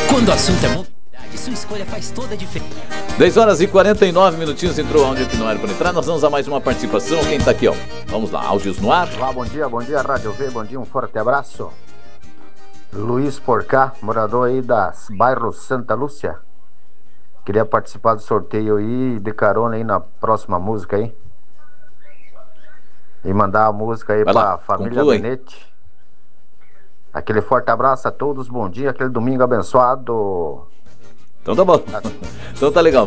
Quando o assunto é mobilidade, sua escolha faz toda a diferença. 10 horas e 49 minutinhos, entrou áudio que não era para entrar. Nós vamos a mais uma participação. Quem tá aqui, ó? Vamos lá, áudios no ar. Olá, bom dia, Rádio V, bom dia, um forte abraço. Luiz Porcá, morador aí das bairros Santa Lúcia. Queria participar do sorteio aí, de carona aí na próxima música aí. E mandar a música aí pra família Benete. Aquele forte abraço a todos, bom dia, aquele domingo abençoado. Então tá bom. Então tá legal.